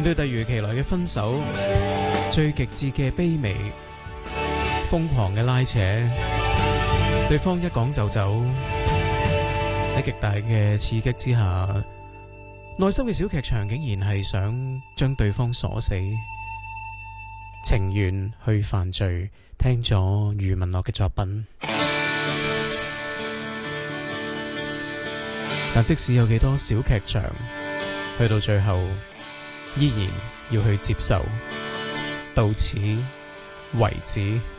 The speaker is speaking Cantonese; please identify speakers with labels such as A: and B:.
A: 對突如其來嘅分手，最極致嘅卑微，瘋狂嘅拉扯，對方一講就走，喺極大嘅刺激之下，內心嘅小劇場竟然係想將對方鎖死，情願去犯罪。聽咗余文樂嘅作品，但即使有幾多小劇場，去到最後依然要去接受，到此為止。